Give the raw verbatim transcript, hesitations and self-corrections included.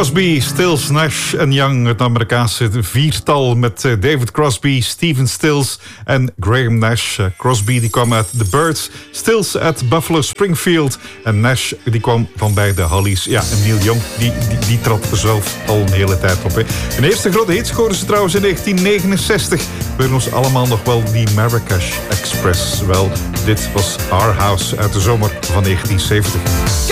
Crosby, Stills, Nash en Young. Het Amerikaanse viertal met David Crosby, Stephen Stills en Graham Nash. Crosby die kwam uit The Byrds, Stills uit Buffalo Springfield en Nash die kwam van bij de Hollies. Ja, en Neil Young die, die, die trad zelf al een hele tijd op. Hè. Een eerste grote hit scoorde ze trouwens in negentien negenenzestig. We ons allemaal nog wel die Marrakesh Express. Wel, dit was Our House uit de zomer van negentien zeventig.